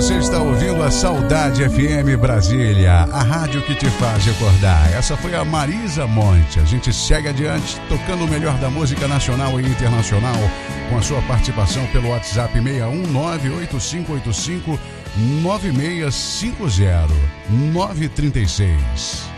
Você está ouvindo a Saudade FM Brasília, a rádio que te faz recordar. Essa foi a Marisa Monte. A gente segue adiante, tocando o melhor da música nacional e internacional, com a sua participação pelo WhatsApp 6198585 9650 936.